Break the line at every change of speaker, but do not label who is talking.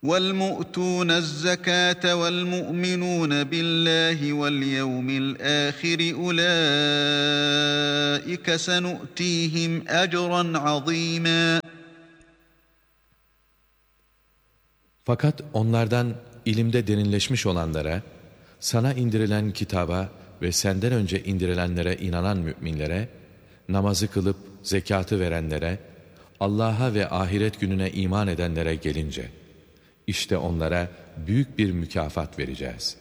وَالْمُؤْتُونَ الزَّكَاةَ وَالْمُؤْمِنُونَ بِاللّٰهِ وَالْيَوْمِ الْآخِرِ أُولَٰئِكَ سَنُؤْتِيهِمْ أَجْرًا عَظِيمًا.
Fakat onlardan ilimde derinleşmiş olanlara, sana indirilen kitaba ve senden önce indirilenlere inanan müminlere, namazı kılıp zekatı verenlere, Allah'a ve ahiret gününe iman edenlere gelince, işte onlara büyük bir mükafat vereceğiz.